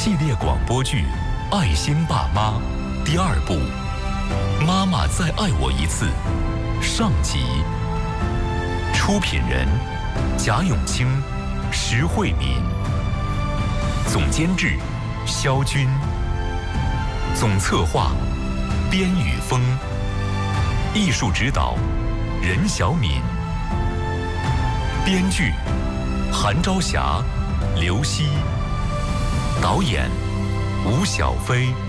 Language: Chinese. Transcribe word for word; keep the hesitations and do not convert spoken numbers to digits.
系列广播剧《爱心爸妈》第二部《妈妈再爱我一次》上集。出品人：贾永清、石慧敏。总监制：肖军。总策划：边宇峰。艺术指导：任小敏。编剧：韩朝霞、刘希。导演：吴小飞。